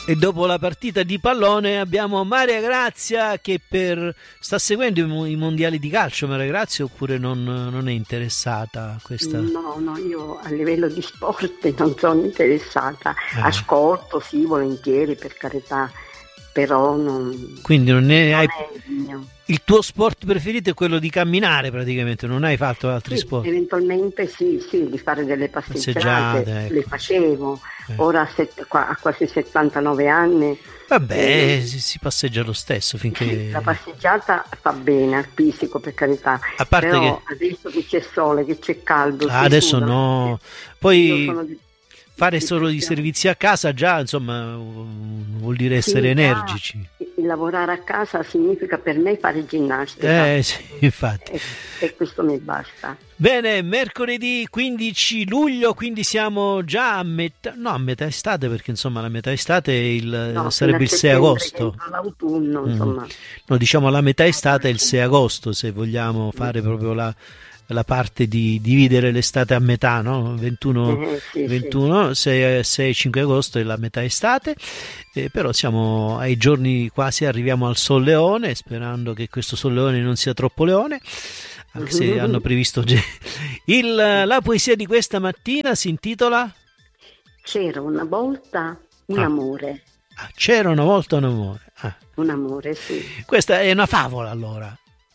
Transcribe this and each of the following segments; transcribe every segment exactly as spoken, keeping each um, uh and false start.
E dopo la partita di pallone abbiamo Maria Grazia che per sta seguendo i, i mondiali di calcio. Maria Grazia, oppure non, non è interessata a questa? No, no, io a livello di sport non sono interessata. Eh. Ascolto, sì, volentieri, per carità, però non. Quindi non è, non hai, è il mio. Il tuo sport preferito è quello di camminare, praticamente, non hai fatto altri Sì, sport? eventualmente sì, sì, di fare delle passeggiate, Passeggiate, ecco. Le facevo. Eh. Ora a, set- a quasi settantanove anni. Vabbè, eh, si, si passeggia lo stesso finché... Sì, la passeggiata fa bene al fisico, per carità, A parte però che... adesso che c'è sole, che c'è caldo, Ah, si adesso suda. no, Io poi sono di- fare di solo di pressione. servizi a casa già, insomma, vuol dire essere Sì, energici. già, lavorare a casa significa per me fare ginnastica. Eh sì, infatti. E, e questo mi basta. Bene, mercoledì quindici luglio, quindi siamo già a metà, no, a metà estate, perché insomma la metà estate è il, No, sarebbe il fino a sei settembre, agosto. che entra l'autunno, Mm. insomma. No, diciamo la metà estate è il sei agosto, se vogliamo fare proprio la, la parte di dividere l'estate a metà, no? ventuno, Eh, sì, ventuno sei, sei, cinque agosto è la metà estate, eh, però siamo ai giorni quasi, arriviamo al Sol Leone, sperando che questo Sol Leone non sia troppo leone, anche se Mhm. hanno previsto già- il, la poesia di questa mattina si intitola C'era una volta un Ah. amore, ah, C'era una volta un amore. Ah, un amore, sì. questa è una favola, allora.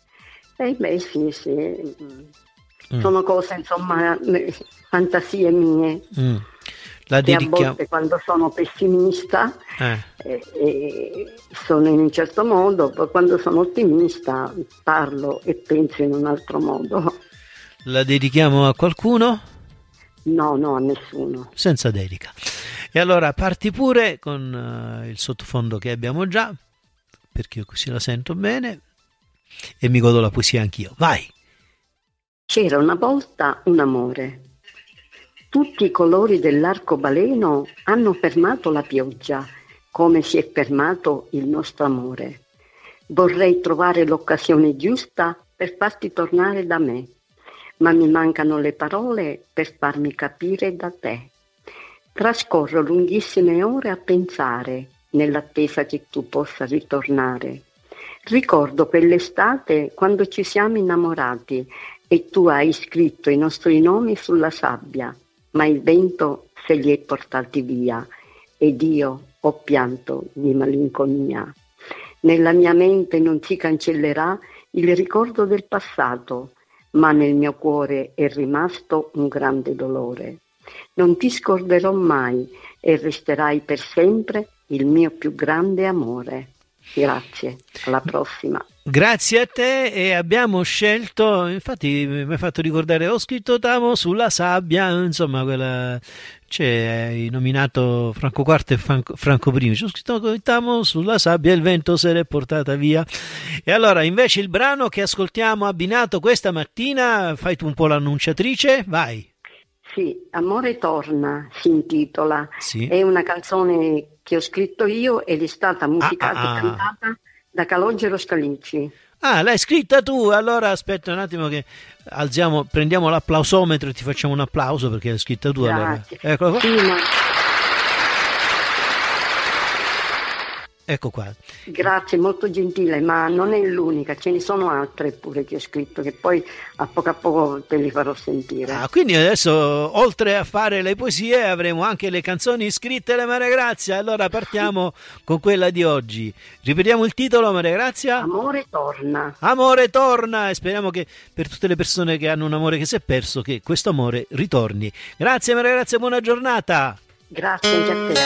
Eh beh, sì, sì. Mm. Sono cose, insomma, eh, fantasie mie. Mm. La Che a dedichiamo. volte quando sono pessimista Eh. eh, eh, sono in un certo modo, poi quando sono ottimista parlo e penso in un altro modo. La dedichiamo a qualcuno? No, no, a nessuno. Senza dedica. E allora parti pure con uh, il sottofondo che abbiamo già, perché io così la sento bene e mi godo la poesia anch'io. Vai! C'era una volta un amore. Tutti i colori dell'arcobaleno hanno fermato la pioggia, come si è fermato il nostro amore. Vorrei trovare l'occasione giusta per farti tornare da me, ma mi mancano le parole per farmi capire da te. Trascorro lunghissime ore a pensare, nell'attesa che tu possa ritornare. Ricordo quell'estate quando ci siamo innamorati e tu hai scritto i nostri nomi sulla sabbia, ma il vento se li è portati via ed io ho pianto di malinconia. Nella mia mente non si cancellerà il ricordo del passato, ma nel mio cuore è rimasto un grande dolore. Non ti scorderò mai e resterai per sempre il mio più grande amore. Grazie, alla prossima. Grazie a te, e abbiamo scelto, infatti mi hai fatto ricordare, ho scritto Tamo sulla sabbia, insomma quella, c'è, hai nominato Franco quarto e Franco, Franco primo, c'ho scritto Tamo sulla sabbia, il vento se l'è portata via. E allora invece il brano che ascoltiamo abbinato questa mattina, fai tu un po' l'annunciatrice, vai. Sì, Amore torna si intitola, Sì. è una canzone che ho scritto io ed è stata musicata ah, ah. e cantata da Calogero Scalici. Ah, l'hai scritta tu? Allora aspetta un attimo che alziamo, prendiamo l'applausometro e ti facciamo un applauso perché l'hai scritta tu. Grazie. Allora. Ecco qua. Sì, ma... Ecco qua. Grazie, molto gentile, ma non è l'unica, ce ne sono altre pure che ho scritto, che poi a poco a poco te li farò sentire. Ah, quindi adesso, oltre a fare le poesie, avremo anche le canzoni scritte da Maria Grazia. Allora partiamo con quella di oggi. Ripetiamo il titolo, Maria Grazia? Amore torna. Amore torna, e speriamo che per tutte le persone che hanno un amore che si è perso, che questo amore ritorni. Grazie Maria Grazia, buona giornata. Grazie anche a te.